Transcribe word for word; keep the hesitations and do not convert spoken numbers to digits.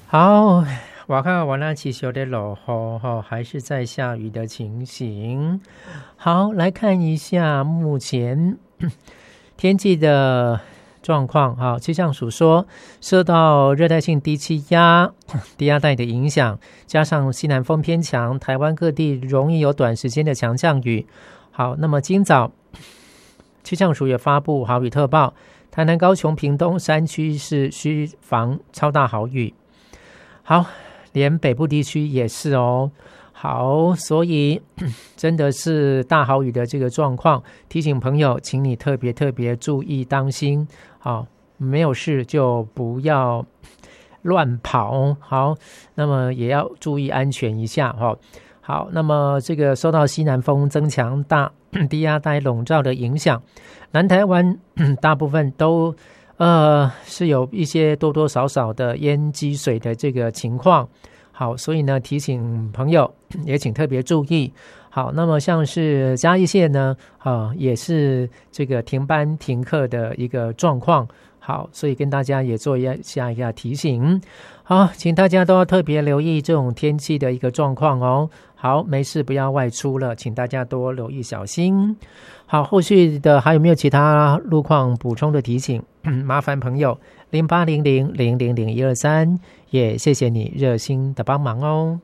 好，我看我那其实有点落后哈，还是在下雨的情形。好，来看一下目前天气的状况。好，气象署说，受到热带性低气压、低压带的影响，加上西南风偏强，台湾各地容易有短时间的强降雨。好，那么今早气象署也发布豪雨特报，台南、高雄、屏东山区是需防超大豪雨。好，连北部地区也是哦。好，所以真的是大豪雨的这个状况，提醒朋友，请你特别特别注意当心。好，没有事就不要乱跑。好，那么也要注意安全一下哈。好，那么这个受到西南风增强、大低压带笼罩的影响，南台湾大部分都呃是有一些多多少少的淹积水的这个情况。好，所以呢，提醒朋友也请特别注意。好，那么像是嘉义县呢，啊，也是这个停班停课的一个状况。好，所以跟大家也做一下一下提醒。好，请大家都要特别留意这种天气的一个状况哦。好，没事不要外出了，请大家多留意小心。好，后续的还有没有其他路况补充的提醒？麻烦朋友零八零零零零零一二三，也谢谢你热心的帮忙哦。